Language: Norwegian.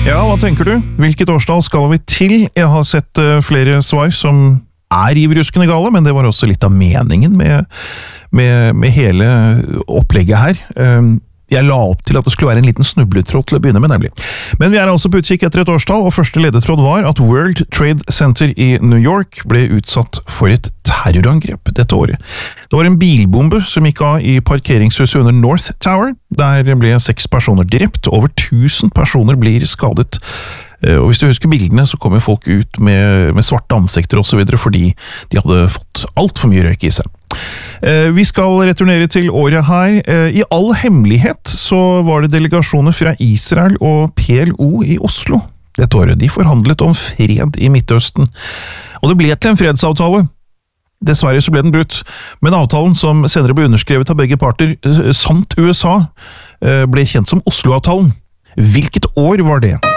Ja, hva tenker du? Hvilket årstall skal vi til? Jeg har sett flere svar som rivruskende gale, men det var også litt av meningen med hele opplegget her. Jeg la opp til at det skulle være en liten snubletråd til å begynne med, nemlig. Men vi altså på utkikk etter et årstall, og første ledetråd var at World Trade Center i New York ble utsatt for et terrorangrep dette året. Det var en bilbombe som gikk av i parkeringshuset under North Tower. Der ble 6 personer drept, over 1000 personer blir skadet. Og hvis du husker bildene, så kommer folk ut med svarte ansikter og så videre, fordi de hadde fått alt for mye røyk i seg. Vi skal returnere til året her. I all hemmelighet så var det delegasjoner fra Israel og PLO i Oslo dette året. De forhandlet om fred i Midtøsten, og det ble til en fredsavtale. Dessverre så ble den brutt, men avtalen som senere ble underskrevet av begge parter, samt USA, ble kjent som Oslo-avtalen. Hvilket år var det?